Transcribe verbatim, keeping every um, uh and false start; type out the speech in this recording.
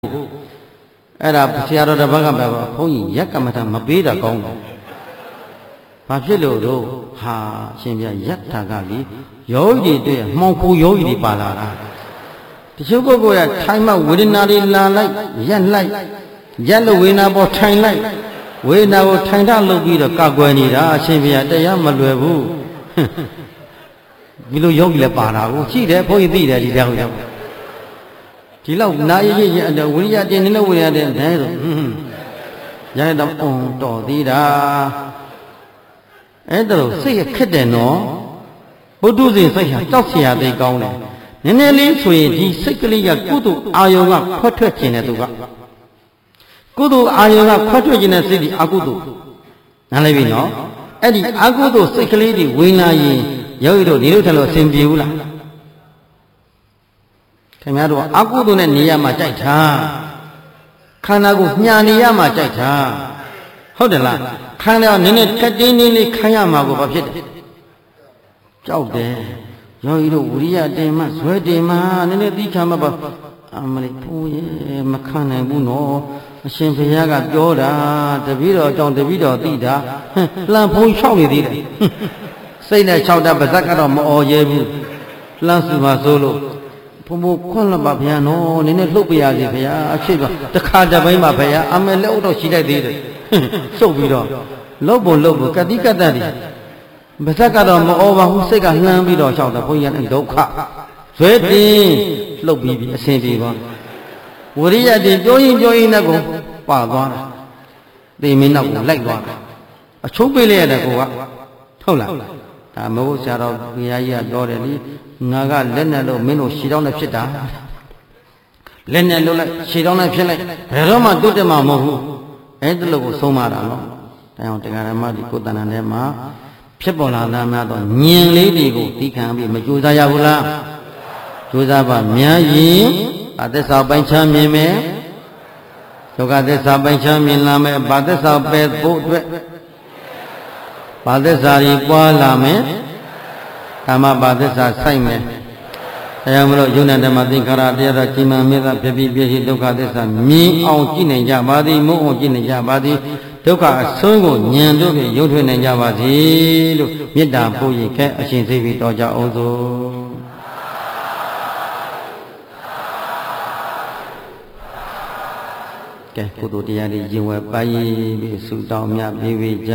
အဲ့ဒါဆရာတော်တစ်ပတ်ကပဲဘုန်းကြီးရက်ကမ္မထမပေးတာကောင်းတယ်။ဘာဖြစ်လို့တော့ဟာရှင်ပြရက်ထာကလေယောဂီတွေမှောင်ခိုယောဂီတွေပါလာတာ။တချို့ပုဂ္ဂိုလ်ကထိုင်မှဝေဒနာတွေလာလိုက်ရက်လိုက်ရက်လို့ဝေဒနာပေါ်ထိုင်လိုက်ဝေဒနာကိုထိုင်ထလုပ်ပြီးတော့ကောက်ွယ်နေတာအရှင်ပြတရားမလွယ်ဘူး။ဒီလိုယောဂီလည်းပါတာကိုရှိတယ်ဘုန်းကြီးသိတယ်ဒီတောင်ရောက်ဒီလောက်နာရရရဝိရိယတင်နေတဲ့ဝိရိယတင်တယ်ဆိုရရတော့အုံတော်သေးတာအဲ့ဒါလို့စိတ်ရခက်တယ်နော်ဘုဒ္ဓဇင်စိတ်ဟာတောက်เสียသိကောင်းတယ်နည်းနည်းလေးဆိုရင်ဒီစိတ်ကလေးကကုသိုလ်အာယုံကခွတ်ထွက်ခြင်းတဲ့သူကကုသိုလ်အာယုံကခွတ်ထွက်ခြင်းတဲ့စိတ်ဒီအကုသိုလ်နားလည်ပြီနော်အဲ့ဒီအကုသိုလ်စိတ်ကလေးဒီဝင်လာရင်ယောဂီတို့ဒီလိုထလို့အစဉ်ပြေဘူးလားခင်ဗျားတို့အကုသိုလ်နဲ့နေရမှာကြိုက်တာခန္ဓာကိုညာနေရမှာကြိုက်တာဟုတ်တယ်လားခန္ဓာနည်းနည်းကတ်တင်းတင်းလေးခံရမှာကိုဘာဖြစ်တယ်ကြောက်တယ်ယောဂီတို့ဝိရိယတင်မှဇွဲတင်မှနည်းနည်းသိခံမှာပါအမလေးဘုန်းကြီးမခံနိုင်ဘူးနော်အရှင်ဘုရားကပြောတာတပည့်တော်ကြောင့်တပည့်တော်သိတာလှန်ဖုံးလျှောက်နေသေးတယ်စိတ်နဲ့လျှောက်တာပါဇက်ကတော့မအော်ရဲဘူးလှမ်းစုပါဆိုလို့ဘုံဘုံခွန်းလပါဗျာနော်နည်းနည်းလှုပ်ပြရစီဗျာအဖြစ်ပါတခါတပိုင်းပါဗျာအမေလက်ဥတော့ရှိလိုက်သေးတယ်စုပ်ပြီးတော့လှုပ်ဖို့လှုပ်ဖို့ကတိကတ္တတွေပါဇက်ကတော့မအော်ပါဘူးစိတ်ကလှမ်းပြီးတော့လျှောက်တာဘုန်းကြီးကဒုက္ခဇွဲတင်လှုပ်ပြီးပြီးအဆင်ပြေပါဝရိယတင်ပြောရင်ပြောရင်လည်းကိုပါသွားတာသေမင်းနောက်ကိုလိုက်သွားတာအချုံးပေးလိုက်ရတဲ့ကိုကဟုတ်လားဒါမဟုတ်ဆရာတော်ဘုရားကြီးကပြောတယ်လေငါကလက်နဲ့လို့မင်းတို့ရှည်တောင်းနဲ့ဖြစ်တာလက်နဲ့လို့လိုက်ရှည်တောင်းနဲ့ဖြစ်လိုက်ဘယ်တော့မှတုတ်တက်မှာမဟုတ်ဘူးအဲ့ဒါလို့ကိုဆုံးမတာနော်ဒါကြောင့်တရားဓမ္မဒီကိုယ်တဏ္ဍာထဲမှာဖြစ်ပေါ်လာတာများတော့ညင်လေးတွေကိုသိခံပြီးမကြိုးစားရဘူးလားကြိုးစားပါများရင်အသက်စာပိုင်းချမ်းမြင်မယ်ဒုက္ခသစ္စာပိုင်းချမ်းမြင်လာမယ်ဘာသစ္စာပဲဖို့အတွက်ဘာသစ္စာကြီးပွားလာမယ်ဓမ္မဘာသစ္စာဆိုင်မယ်တရားမလို့ယုံနာဓမ္မသင်္ခါရတရားတော်ကြီးမှန်မြတ်ဖြစ်ပြီးပြည့်စုံဒုက္ခသစ္စာမြင်အောင်ကြည့်နိုင်ကြပါသည်မုန်းအောင်ကြည့်နိုင်ကြပါသည်ဒုက္ခအဆုံးကိုဉာဏ်တို့ဖြင့်ရုပ်ထွေးနိုင်ကြပါစေလို့မေတ္တာပို့ရခဲ့အရှင်သိပြီတော်ကြအောင်စို့ကဲကုသိုလ်တရားတွေရင်ဝယ်ပါရင်ပြီးဆုတောင်းမြတ်ပြီးပြီ